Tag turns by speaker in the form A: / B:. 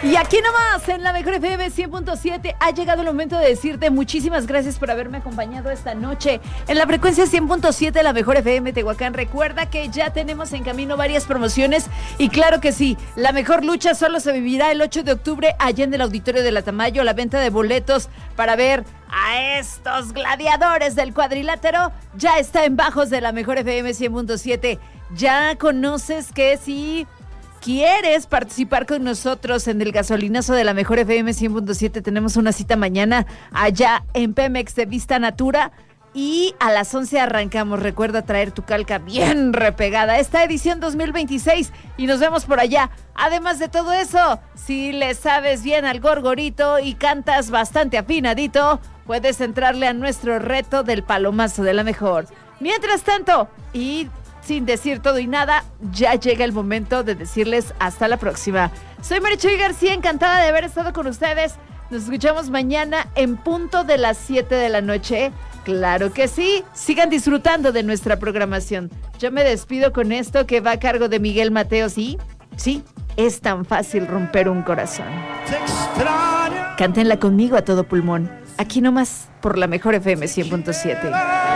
A: Y aquí nomás, en la Mejor FM 100.7, ha llegado el momento de decirte muchísimas gracias por haberme acompañado esta noche en la frecuencia 100.7 de la Mejor FM Tehuacán. Recuerda que ya tenemos en camino varias promociones y claro que sí, la mejor lucha solo se vivirá el 8 de octubre allá en el Auditorio de la Tamayo. La venta de boletos para ver a estos gladiadores del cuadrilátero ya está en bajos de la Mejor FM 100.7. Ya conoces que si quieres participar con nosotros en el gasolinazo de la Mejor FM 100.7, tenemos una cita mañana allá en Pemex de Vista Natura y a las 11 arrancamos. Recuerda traer tu calca bien repegada. Esta edición 2026 y nos vemos por allá. Además de todo eso, si le sabes bien al gorgorito y cantas bastante afinadito, puedes entrarle a nuestro reto del palomazo de la Mejor. Mientras tanto, y sin decir todo y nada, ya llega el momento de decirles hasta la próxima. Soy Marichuy García, encantada de haber estado con ustedes. Nos escuchamos mañana en punto de las 7 de la noche. Claro que sí, sigan disfrutando de nuestra programación. Yo me despido con esto que va a cargo de Miguel Mateos y sí, es tan fácil romper un corazón. Cántenla conmigo a todo pulmón, aquí nomás por la Mejor FM 100.7.